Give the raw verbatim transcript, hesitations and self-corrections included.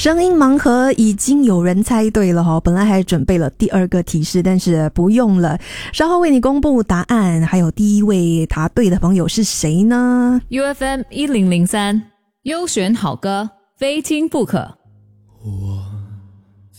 声音盲盒已经有人猜对了哈，本来还准备了第二个提示，但是不用了，稍后为你公布答案。还有第一位答对的朋友是谁呢？ U F M 一零零三优选好歌，非听不可。